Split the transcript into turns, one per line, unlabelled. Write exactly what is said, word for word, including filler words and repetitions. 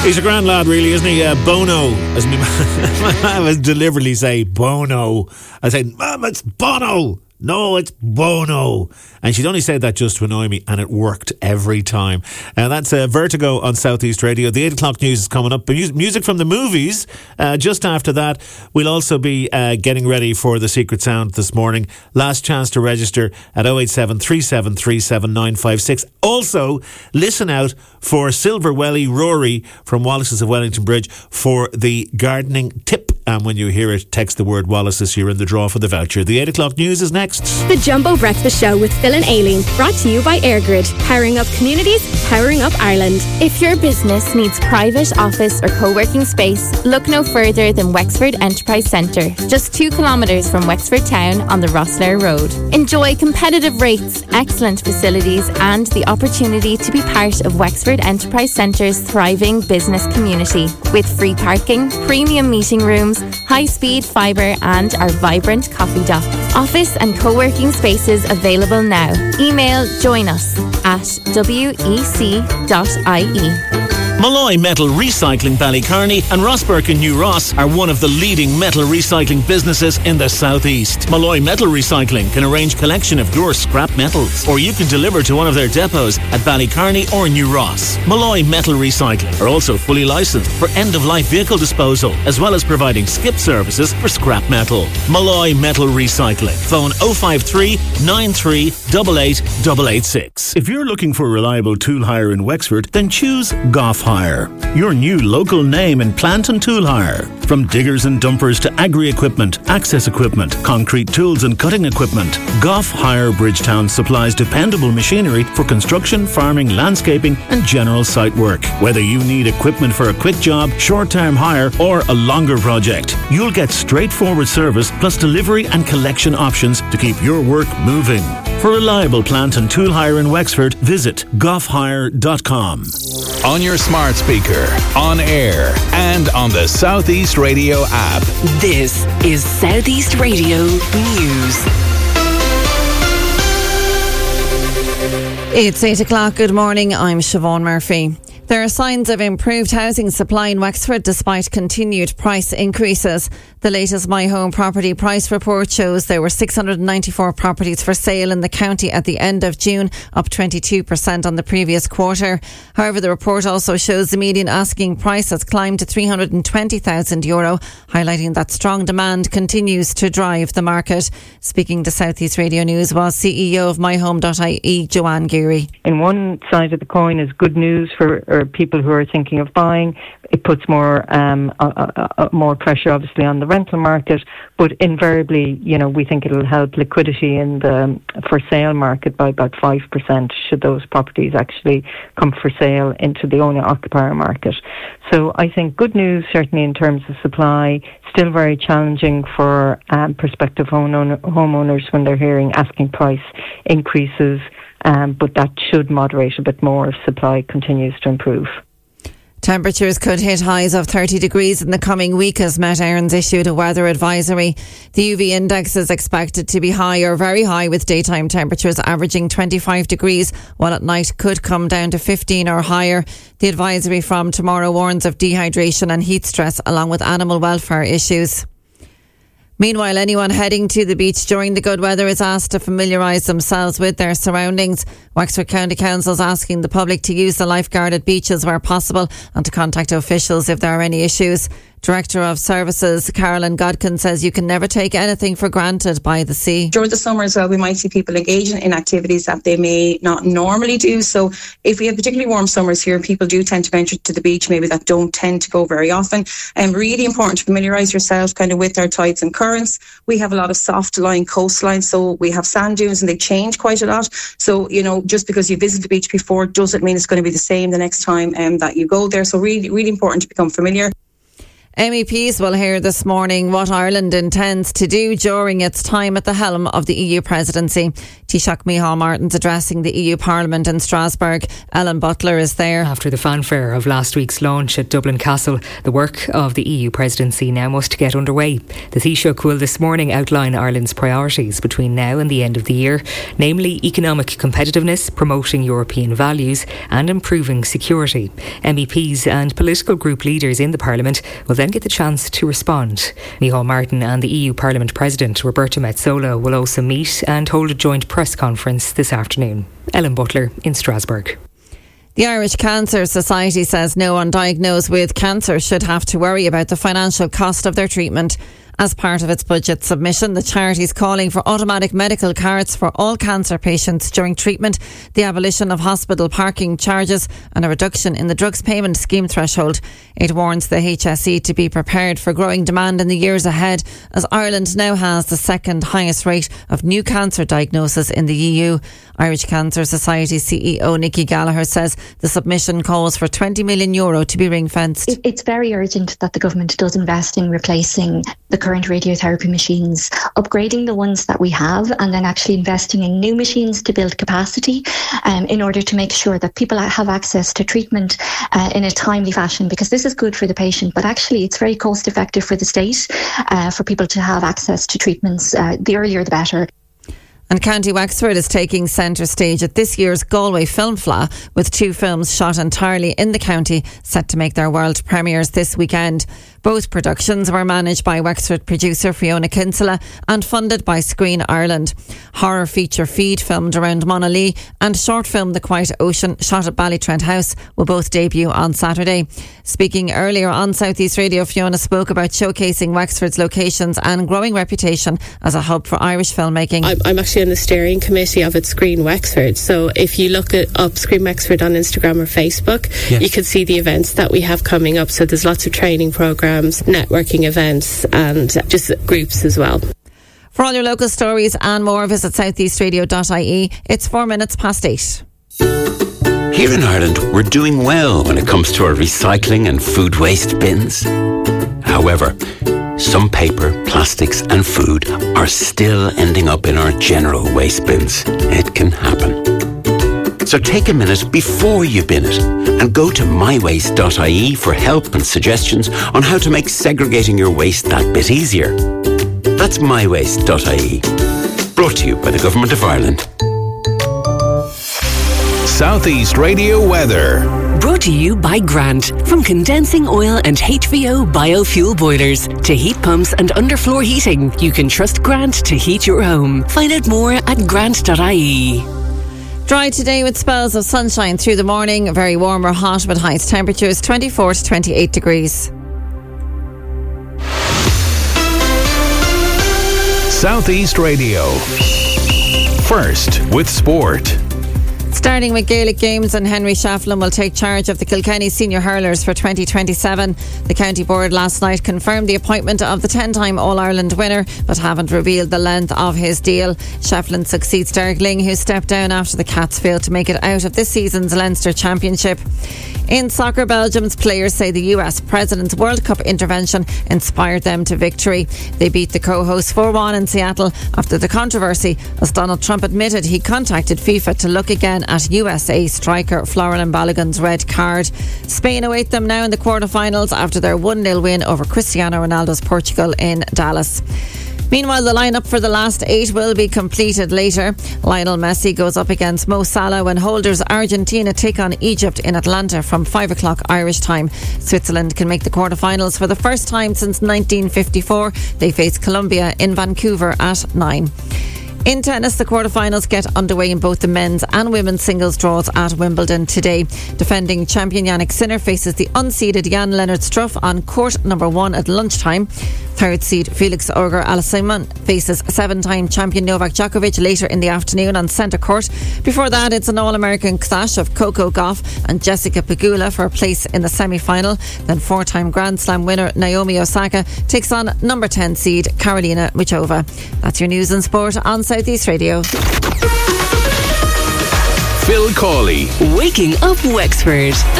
He's a grand lad, really, isn't he? Uh, Bono, as my man would deliberately say, Bono. I said, Mum, it's Bono. No, it's Bono. And she'd only say that just to annoy me, and it worked every time. And uh, that's uh, Vertigo on Southeast Radio. The eight o'clock news is coming up. Music from the movies. Uh, just after that, we'll also be uh, getting ready for the Secret Sound this morning. Last chance to register at oh eight seven, three seven three, seven nine five six. Also, listen out for Silver Welly Rory from Wallace's of Wellington Bridge for the gardening tip. And when you hear it, text the word Wallace's. You're in the draw for the voucher. The eight o'clock news is next.
The Jumbo Breakfast Show with Phil and Aileen, brought to you by AirGrid, powering up communities, powering up Ireland.
If your business needs private office or co-working space, look no further than Wexford Enterprise Centre, just two kilometres from Wexford Town on the Rosslare Road. Enjoy competitive rates, excellent facilities and the opportunity to be part of Wexford Enterprise Centre's thriving business community with free parking, premium meeting rooms, high-speed fibre and our vibrant coffee dock. Office and co-working spaces available now. Email join us at w e c dot i e.
Malloy Metal Recycling Ballycarney and Rossburke and New Ross are one of the leading metal recycling businesses in the southeast. Malloy Metal Recycling can arrange collection of your scrap metals, or you can deliver to one of their depots at Ballycarney or New Ross. Malloy Metal Recycling are also fully licensed for end-of-life vehicle disposal, as well as providing skip services for scrap metal. Malloy Metal Recycling. Phone oh five three, nine three eight eight eight eight six. If you're looking for reliable tool hire in Wexford, then choose Goff Hire. Your new local name in plant and tool hire. From diggers and dumpers to agri-equipment, access equipment, concrete tools and cutting equipment, Goff Hire Bridgetown supplies dependable machinery for construction, farming, landscaping and general site work. Whether you need equipment for a quick job, short-term hire or a longer project, you'll get straightforward service plus delivery and collection options to keep your work moving. For reliable plant and tool hire in Wexford, visit goff hire dot com.
On your smart speaker, on air, and on the Southeast Radio app.
This is Southeast Radio News.
It's eight o'clock. Good morning. I'm Siobhan Murphy. There are signs of improved housing supply in Wexford despite continued price increases. The latest My Home Property Price Report shows there were six hundred ninety-four properties for sale in the county at the end of June, up twenty-two percent on the previous quarter. However, the report also shows the median asking price has climbed to three hundred twenty thousand euro, highlighting that strong demand continues to drive the market. Speaking to Southeast Radio News was C E O of my home dot I E, Joanne Geary.
In one side of the coin is good news for or people who are thinking of buying. It puts more um, uh, uh, more pressure, obviously, on the rental market. But invariably, you know, we think it'll help liquidity in the for sale market by about five percent should those properties actually come for sale into the owner-occupier market. So I think good news, certainly in terms of supply. Still very challenging for um, prospective homeowner, homeowners when they're hearing asking price increases. Um, but that should moderate a bit more if supply continues to improve.
Temperatures could hit highs of thirty degrees in the coming week as Met Éireann issued a weather advisory. The U V index is expected to be high or very high, with daytime temperatures averaging twenty-five degrees, while at night could come down to fifteen or higher. The advisory from tomorrow warns of dehydration and heat stress, along with animal welfare issues. Meanwhile, anyone heading to the beach during the good weather is asked to familiarise themselves with their surroundings. Wexford County Council is asking the public to use the lifeguard at beaches where possible and to contact officials if there are any issues. Director of Services Carolyn Godkin says you can never take anything for granted by the sea.
During the summer as well, we might see people engaging in activities that they may not normally do. So if we have particularly warm summers here, people do tend to venture to the beach, maybe that don't tend to go very often. And really important to familiarise yourself kind of with our tides and currents. We have a lot of soft lying coastlines, so we have sand dunes and they change quite a lot. So, you know, just because you visit the beach before doesn't mean it's going to be the same the next time um, that you go there. So really, really important to become familiar.
M E Ps will hear this morning what Ireland intends to do during its time at the helm of the E U presidency. Taoiseach Micheál Martin's addressing the E U Parliament in Strasbourg. Ellen Butler is there.
After the fanfare of last week's launch at Dublin Castle, the work of the E U presidency now must get underway. The Taoiseach will this morning outline Ireland's priorities between now and the end of the year, namely economic competitiveness, promoting European values and improving security. M E Ps and political group leaders in the Parliament will then get the chance to respond. Micheál Martin and the E U Parliament President Roberta Metsola will also meet and hold a joint press conference this afternoon. Ellen Butler in Strasbourg.
The Irish Cancer Society says no one diagnosed with cancer should have to worry about the financial cost of their treatment. As part of its budget submission, the charity is calling for automatic medical cards for all cancer patients during treatment, the abolition of hospital parking charges and a reduction in the drugs payment scheme threshold. It warns the H S E to be prepared for growing demand in the years ahead, as Ireland now has the second highest rate of new cancer diagnosis in the E U. Irish Cancer Society C E O Nicky Gallagher says the submission calls for twenty million euro to be ring-fenced.
It's very urgent that the government does invest in replacing the current radiotherapy machines, upgrading the ones that we have, and then actually investing in new machines to build capacity um, in order to make sure that people have access to treatment uh, in a timely fashion, because this is good for the patient, but actually it's very cost effective for the state uh, for people to have access to treatments. Uh, the earlier the better.
And County Wexford is taking centre stage at this year's Galway Film Fleadh, with two films shot entirely in the county set to make their world premieres this weekend. Both productions were managed by Wexford producer Fiona Kinsella and funded by Screen Ireland. Horror feature Feed, filmed around Monaglee, and short film The Quiet Ocean, shot at Ballytrent House, will both debut on Saturday. Speaking earlier on South East Radio, Fiona spoke about showcasing Wexford's locations and growing reputation as a hub for Irish filmmaking.
I'm, I'm actually on the steering committee of it, Screen Wexford. So if you look at up Screen Wexford on Instagram or Facebook, yeah. you can see the events that we have coming up. So there's lots of training programs, networking events and just groups as well.
For all your local stories and more, visit southeast radio dot I E. It's four minutes past eight.
Here in Ireland, we're doing well when it comes to our recycling and food waste bins. However, some paper, plastics and food are still ending up in our general waste bins. It can happen. So take a minute before you bin it and go to my waste dot I E for help and suggestions on how to make segregating your waste that bit easier. That's my waste dot I E. Brought to you by the Government of Ireland.
Southeast Radio weather.
Brought to you by Grant. From condensing oil and H V O biofuel boilers to heat pumps and underfloor heating, you can trust Grant to heat your home. Find out more at grant dot I E.
Dry today with spells of sunshine through the morning. Very warm or hot with highest temperatures twenty-four to twenty-eight degrees.
Southeast Radio. First with sport.
Starting with Gaelic games, and Henry Shaflin will take charge of the Kilkenny senior hurlers for twenty twenty-seven. The county board last night confirmed the appointment of the ten-time All-Ireland winner, but haven't revealed the length of his deal. Shaflin succeeds Derek Ling, who stepped down after the Cats failed to make it out of this season's Leinster Championship. In soccer, Belgium's players say the U S President's World Cup intervention inspired them to victory. They beat the co-hosts four one in Seattle after the controversy, as Donald Trump admitted he contacted FIFA to look again at U S A striker Florian Balogun's red card. Spain await them now in the quarterfinals after their one nil win over Cristiano Ronaldo's Portugal in Dallas. Meanwhile, the lineup for the last eight will be completed later. Lionel Messi goes up against Mo Salah when holders Argentina take on Egypt in Atlanta from five o'clock Irish time. Switzerland can make the quarterfinals for the first time since nineteen fifty-four. They face Colombia in Vancouver at nine. In tennis, the quarterfinals get underway in both the men's and women's singles draws at Wimbledon today. Defending champion Yannick Sinner faces the unseeded Jan-Lennard Struff on court number one at lunchtime. Third seed Felix Auger-Aliassime faces seven-time champion Novak Djokovic later in the afternoon on centre court. Before that, it's an All-American clash of Coco Gauff and Jessica Pegula for a place in the semi-final. Then four-time Grand Slam winner Naomi Osaka takes on number ten seed Karolina Muchova. That's your news and sport on Southeast Radio.
Phil Cawley.
Waking up Wexford.